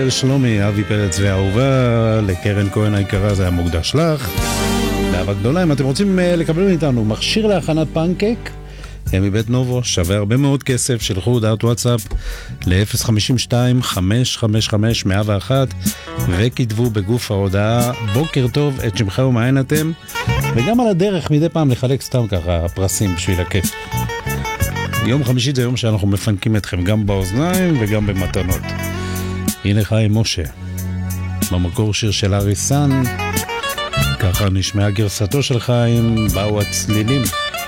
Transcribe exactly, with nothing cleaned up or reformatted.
של שלומי, אבי פרץ והאהובה, לקרן כהן היקרה, זה היה מוקדש לך. באהבה גדולה, אם אתם רוצים לקבל מאיתנו מכשיר להכנת פנקק, מבית נובו, שווה הרבה מאוד כסף, שלחו הודעת וואטסאפ ל-אפס חמש שתיים חמש חמש חמש מאה ואחת וכתבו בגוף ההודעה בוקר טוב את שמכם ומאין אתם, וגם על הדרך מדי פעם לחלק סתם ככה פרסים בשביל הכיף. יום חמישי זה יום שאנחנו מפנקים אתכם גם באוזניים וגם במתנות. הנה חיים משה, במקור שיר של אריסן, ככה נשמעה גרסתו של חיים, באו הצלילים.